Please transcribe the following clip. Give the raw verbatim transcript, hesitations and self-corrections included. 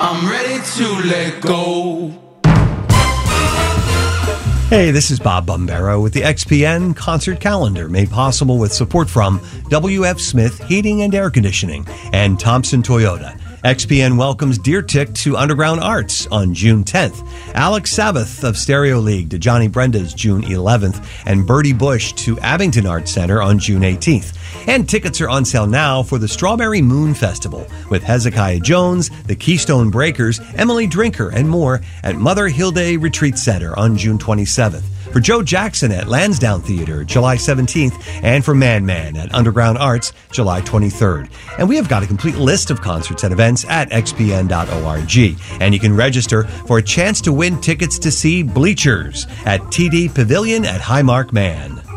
I'm ready to let go. Hey, this is Bob Bombero with the X P N Concert Calendar, made possible with support from W F Smith Heating and Air Conditioning and Thompson Toyota. X P N welcomes Deer Tick to Underground Arts on June tenth, Alex Sabbath of Stereo League to Johnny Brenda's June eleventh, and Bertie Bush to Abington Arts Center on June eighteenth. And tickets are on sale now for the Strawberry Moon Festival with Hezekiah Jones, the Keystone Breakers, Emily Drinker, and more at Mother Hilde Retreat Center on June twenty-seventh. For Joe Jackson at Lansdowne Theater, July seventeenth, and for Man Man at Underground Arts, July twenty-third. And we have got a complete list of concerts and events at x p n dot org. And you can register for a chance to win tickets to see Bleachers at T D Pavilion at Highmark Man.